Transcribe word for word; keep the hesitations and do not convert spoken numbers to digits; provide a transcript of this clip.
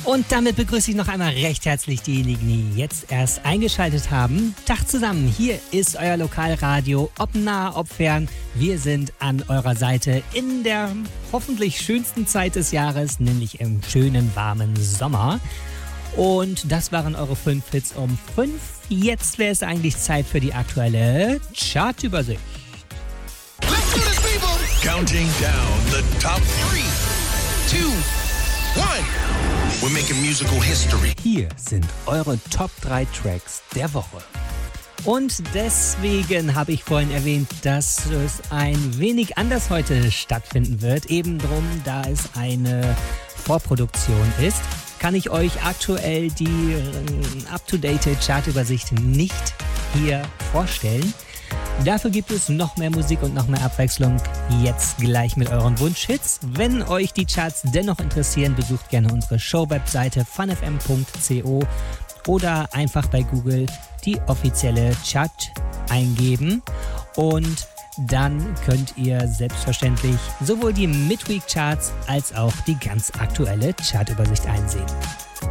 Und damit begrüße ich noch einmal recht herzlich diejenigen, die jetzt erst eingeschaltet haben. Tag zusammen, hier ist euer Lokalradio, ob nah, ob fern. Wir sind an eurer Seite in der hoffentlich schönsten Zeit des Jahres, nämlich im schönen, warmen Sommer. Und das waren eure fünf Hits um fünf. Jetzt wäre es eigentlich Zeit für die aktuelle Chartübersicht. Let's do this, people! Counting down the top three, two, one. We're making musical history. Hier sind eure Top drei Tracks der Woche. Und deswegen habe ich vorhin erwähnt, dass es ein wenig anders heute stattfinden wird. Eben drum, da es eine Vorproduktion ist, kann ich euch aktuell die äh, up-to-date Chartübersicht nicht hier vorstellen. Dafür gibt es noch mehr Musik und noch mehr Abwechslung jetzt gleich mit euren Wunschhits. Wenn euch die Charts dennoch interessieren, besucht gerne unsere Show-Webseite fun f m punkt co oder einfach bei Google die offizielle Chart eingeben und dann könnt ihr selbstverständlich sowohl die Midweek-Charts als auch die ganz aktuelle Chartübersicht einsehen.